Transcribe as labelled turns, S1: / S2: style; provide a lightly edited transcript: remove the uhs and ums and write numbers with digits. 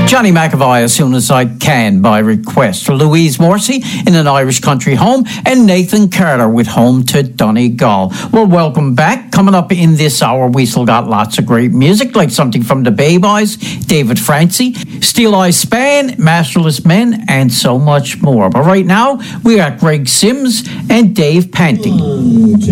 S1: Johnny McAvoy, As Soon As I Can, by request. Louise Morrissey in An Irish Country Home, and Nathan Carter with Home to Donegal. Well, welcome back. Coming up in this hour, we still got lots of great music, like something from the Bay Boys, David Francie, Steel Eye Span, Masterless Men, and so much more. But right now, we got Greg Sims and Dave Panting.